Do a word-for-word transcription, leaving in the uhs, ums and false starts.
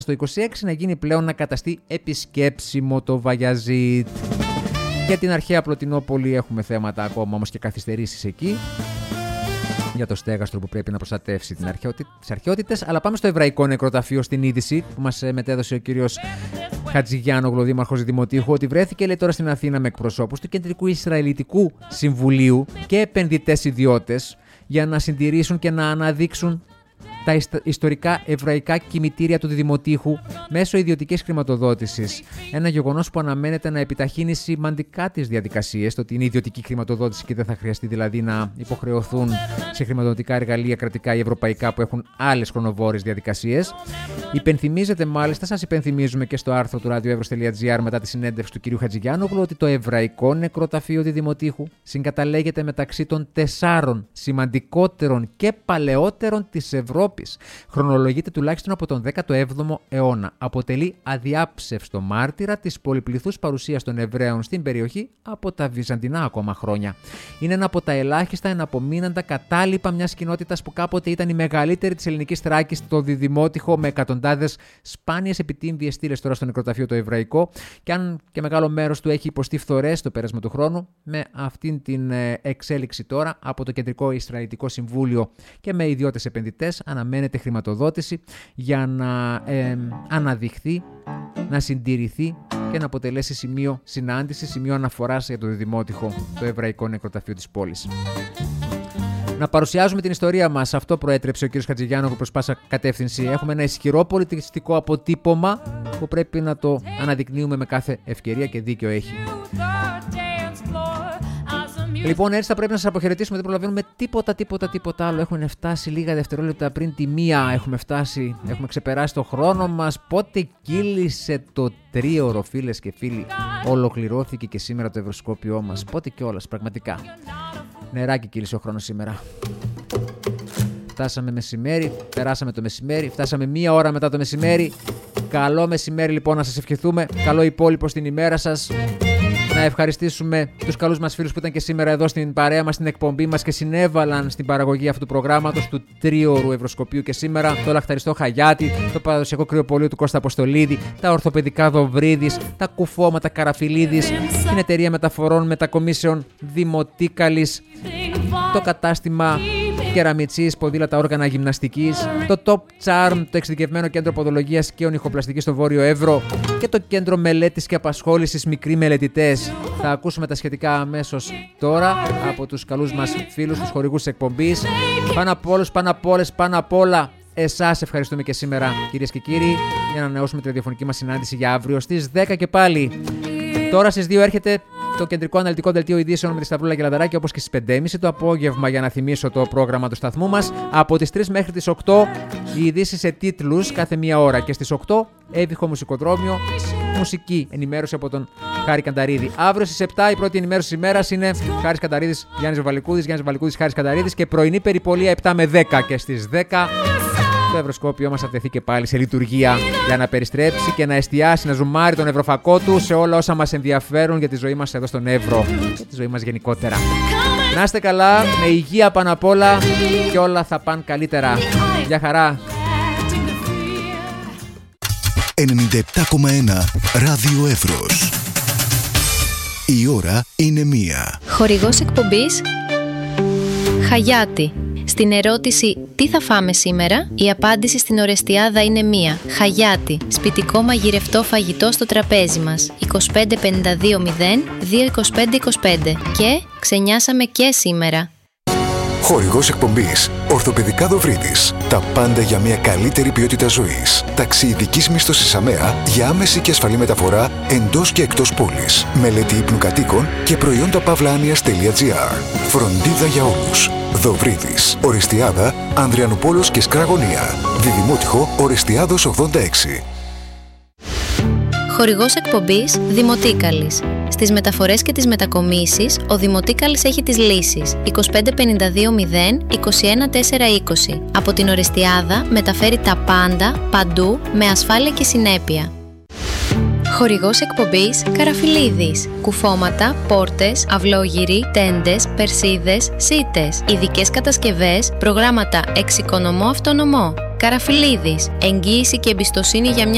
στο είκοσι έξι να γίνει πλέον να καταστεί επισκέψιμο το Βαγιαζίτ. Για την αρχαία Πλωτινόπολη έχουμε θέματα ακόμα, όμως και καθυστερήσεις εκεί. Για το στέγαστρο που πρέπει να προστατεύσει την αρχαιότη... τις αρχαιότητες. Αλλά πάμε στο Εβραϊκό Νεκροταφείο, στην είδηση που μας μετέδωσε ο κύριος Χατζηγιάννογλου, δήμαρχος Δημοτήχου, ότι βρέθηκε, λέει, τώρα στην Αθήνα με εκπροσώπους του Κεντρικού Ισραηλιτικού Συμβουλίου και επενδυτές ιδιώτες για να συντηρήσουν και να αναδείξουν τα ιστορικά εβραϊκά κημητήρια του Δημοτήχου μέσω ιδιωτικής χρηματοδότησης. Ένα γεγονός που αναμένεται να επιταχύνει σημαντικά τις διαδικασίες, το ότι είναι ιδιωτική χρηματοδότηση και δεν θα χρειαστεί δηλαδή να υποχρεωθούν σε χρηματοδοτικά εργαλεία κρατικά ή ευρωπαϊκά που έχουν άλλες χρονοβόρες διαδικασίες. Υπενθυμίζεται μάλιστα, σας υπενθυμίζουμε και στο άρθρο του radioevros τελεία gr μετά τη συνέντευξη του κ. Χατζηγιάννογλου, ότι το Εβραϊκό Νεκροταφείο του Δημοτήχου συγκαταλέγεται μεταξύ των τεσσάρων σημαντικότερων και παλαιότερων της Ευρώπης. Χρονολογείται τουλάχιστον από τον δέκατο έβδομο αιώνα. Αποτελεί αδιάψευστο μάρτυρα της πολυπληθούς παρουσίας των Εβραίων στην περιοχή από τα βυζαντινά ακόμα χρόνια. Είναι ένα από τα ελάχιστα εναπομείναντα κατάλοιπα μιας κοινότητας που κάποτε ήταν η μεγαλύτερη της ελληνικής Θράκης, στο Διδημότυχο, με εκατοντάδες σπάνιες επιτύμβιες στήλες τώρα στο νεκροταφείο το εβραϊκό, και αν και μεγάλο μέρος του έχει υποστεί φθορές στο πέρασμα του χρόνου, με αυτήν την εξέλιξη τώρα από το Κεντρικό Ισραηλιτικό Συμβούλιο και με ιδιώτες επενδυτές, αναμένεται χρηματοδότηση για να ε, αναδειχθεί, να συντηρηθεί και να αποτελέσει σημείο συνάντησης, σημείο αναφοράς για το Διδημότυχο, το Εβραϊκό Νεκροταφείο της πόλης. Να παρουσιάζουμε την ιστορία μας. Αυτό προέτρεψε ο κ. Χατζηγιάννογλου προς πάσα κατεύθυνση. Έχουμε ένα ισχυρό πολιτιστικό αποτύπωμα που πρέπει να το αναδεικνύουμε με κάθε ευκαιρία και δίκιο έχει. Λοιπόν, έτσι θα πρέπει να σας αποχαιρετήσουμε. Δεν προλαβαίνουμε τίποτα, τίποτα, τίποτα άλλο. Έχουμε φτάσει λίγα δευτερόλεπτα πριν τη μία. Έχουμε φτάσει, έχουμε ξεπεράσει το χρόνο μας. Πότε κύλησε το τρίωρο, φίλες και φίλοι. Ολοκληρώθηκε και σήμερα το ευρωσκόπιό μας. Πότε κιόλας, πραγματικά. Νεράκι κύλησε ο χρόνος σήμερα. Φτάσαμε μεσημέρι, περάσαμε το μεσημέρι, φτάσαμε μία ώρα μετά το μεσημέρι. Καλό μεσημέρι λοιπόν να σας ευχηθούμε. Καλό υπόλοιπο στην ημέρα σας. Να ευχαριστήσουμε τους καλούς μας φίλους που ήταν και σήμερα εδώ στην παρέα μας, στην εκπομπή μας και συνέβαλαν στην παραγωγή αυτού του προγράμματος του τρίωρου Ευρωσκοπίου και σήμερα. Το λαχταριστό Χαγιάτη, το παραδοσιακό κρυοπολείο του Κώστα Αποστολίδη, τα ορθοπαιδικά Δοβρίδης, τα κουφώματα Καραφιλίδης, την εταιρεία μεταφορών μετακομίσεων Δημοτίκαλης, το κατάστημα Κεραμιτσής, ποδήλατα όργανα γυμναστικής, το Top Charm, το εξειδικευμένο κέντρο ποδολογίας και ονυχοπλαστικής στο Βόρειο Εύρο και το κέντρο μελέτης και απασχόλησης Μικροί Μελετητές. Θα ακούσουμε τα σχετικά αμέσως τώρα από τους καλούς μας φίλους, τους χορηγούς της εκπομπής. Πάνω απ' όλους, πάνω απ' όλες, πάνω απ' όλα εσάς ευχαριστούμε και σήμερα, κυρίες και κύριοι, για να ανανεώσουμε τη ραδιοφωνική μας συνάντηση για αύριο στις δέκα και πάλι. Τώρα στις δύο έρχεται το κεντρικό αναλυτικό δελτίο ειδήσεων με τη Σταυρούλα και Λαδαράκη, όπως και στις πέντε και μισή το απόγευμα, για να θυμίσω το πρόγραμμα του σταθμού μας. Από τις τρεις μέχρι τις οκτώ οι ειδήσεις σε τίτλους κάθε μία ώρα και στις οκτώ έβυχο μουσικοδρόμιο, μουσική ενημέρωση από τον Χάρη Κανταρίδη. Αύριο στις επτά η πρώτη ενημέρωση της ημέρας είναι Χάρης Κανταρίδης, Γιάννης Βαλικούδης, Γιάννης Βαλικούδης, Χάρης Κανταρίδης και πρωινή περιπολία επτά με δέκα και στις δέκα. Το Ευρωσκόπιό μας θα τεθεί και πάλι σε λειτουργία για να περιστρέψει και να εστιάσει, να ζουμάρει τον ευρωφακό του σε όλα όσα μας ενδιαφέρουν για τη ζωή μας εδώ στον Εύρο και τη ζωή μας γενικότερα. Να είστε καλά, με υγεία πάνω απ' όλα και όλα θα πάνε καλύτερα. Γεια χαρά. ενενήντα επτά κόμμα ένα Ράδιο Εύρος. Η ώρα είναι μία. Χορηγός εκπομπής Χαγιάτη. Στην ερώτηση «Τι θα φάμε σήμερα?», η απάντηση στην Ορεστιάδα είναι μία. Χαγιάτη. Σπιτικό μαγειρευτό φαγητό στο τραπέζι μας. είκοσι πέντε πενήντα δύο μηδέν δύο είκοσι πέντε είκοσι πέντε. Και ξενιάσαμε και σήμερα. Χορηγός εκπομπής Ορθοπαιδικά Δοβρίδης. Τα πάντα για μια καλύτερη ποιότητα ζωής. Ταξιειδικής μίσθωσης ΑΜΕΑ για άμεση και ασφαλή μεταφορά εντός και εκτός πόλης. Μελέτη ύπνου κατοίκων και προϊόντα παύλα-άνοιας τελεία τζι άρ. Φροντίδα για όλους. Δοβρίδης. Ορεστιάδα, Ανδριανούπολος και Σκραγωνία. Διδημότυχο, Ορεστιάδος ογδόντα έξι. Χορηγός εκπομπής Δημοτίκαλης. Στις μεταφορές και τις μετακομίσεις, ο Δημοτίκαλης έχει τις λύσεις είκοσι πέντε πενήντα δύο μηδέν είκοσι ένα τέσσερα είκοσι. Από την Ορεστιάδα μεταφέρει τα πάντα, παντού, με ασφάλεια και συνέπεια. Χορηγός εκπομπής Καραφιλίδης. Κουφώματα, πόρτες, αυλόγυροι, τέντες, περσίδες, σίτες, ειδικές κατασκευές, προγράμματα εξοικονομώ αυτονομώ. Καραφιλίδης. Εγγύηση και εμπιστοσύνη για μια